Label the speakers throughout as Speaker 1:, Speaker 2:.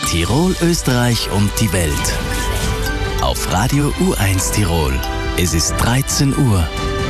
Speaker 1: Tirol, Österreich und die Welt. Auf Radio U1 Tirol. Es ist 13 Uhr.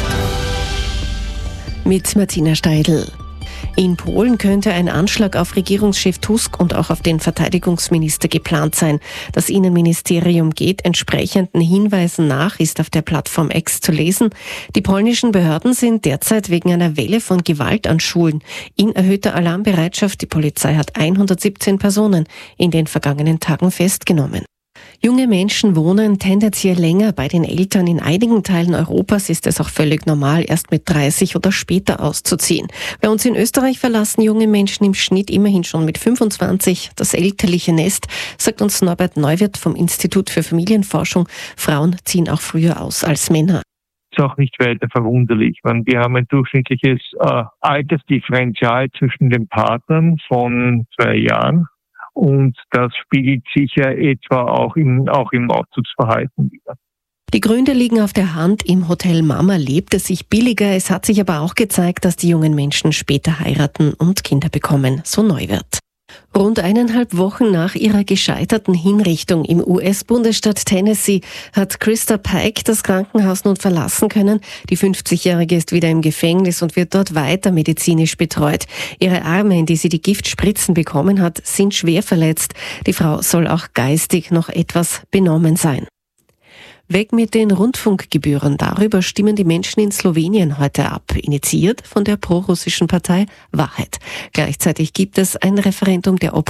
Speaker 2: Mit Martina Steidl. In Polen könnte ein Anschlag auf Regierungschef Tusk und auch auf den Verteidigungsminister geplant sein. Das Innenministerium geht entsprechenden Hinweisen nach, ist auf der Plattform X zu lesen. Die polnischen Behörden sind derzeit wegen einer Welle von Gewalt an Schulen in erhöhter Alarmbereitschaft. Die Polizei hat 117 Personen in den vergangenen Tagen festgenommen. Junge Menschen wohnen tendenziell länger bei den Eltern. In einigen Teilen Europas ist es auch völlig normal, erst mit 30 oder später auszuziehen. Bei uns in Österreich verlassen junge Menschen im Schnitt immerhin schon mit 25 das elterliche Nest, sagt uns Norbert Neuwirth vom Institut für Familienforschung. Frauen ziehen auch früher aus als Männer.
Speaker 3: Ist auch nicht weiter verwunderlich. Wir haben ein durchschnittliches Altersdifferenzial zwischen den Partnern von 2 Jahren. Und das spiegelt sich ja etwa auch im Auszugsverhalten wider.
Speaker 2: Die Gründe liegen auf der Hand. Im Hotel Mama lebt es sich billiger. Es hat sich aber auch gezeigt, dass die jungen Menschen später heiraten und Kinder bekommen, so Neuwirth. Rund 1,5 Wochen nach ihrer gescheiterten Hinrichtung im US-Bundesstaat Tennessee hat Krista Pike das Krankenhaus nun verlassen können. Die 50-Jährige ist wieder im Gefängnis und wird dort weiter medizinisch betreut. Ihre Arme, in die sie die Giftspritzen bekommen hat, sind schwer verletzt. Die Frau soll auch geistig noch etwas benommen sein. Weg mit den Rundfunkgebühren. Darüber stimmen die Menschen in Slowenien heute ab, initiiert von der prorussischen Partei Wahrheit. Gleichzeitig gibt es ein Referendum der Opposition.